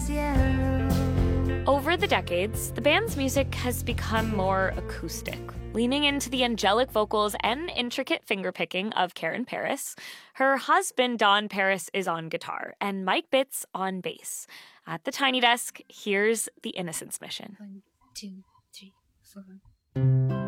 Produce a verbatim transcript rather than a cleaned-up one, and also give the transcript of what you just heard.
cielo. Over the decades, the band's music has become more acoustic, leaning into the angelic vocals and intricate fingerpicking of Karen Paris. Her husband, Don Paris, is on guitar, and Mike Bitts on bass. At the Tiny Desk, here's The Innocence Mission. One, two, three, four.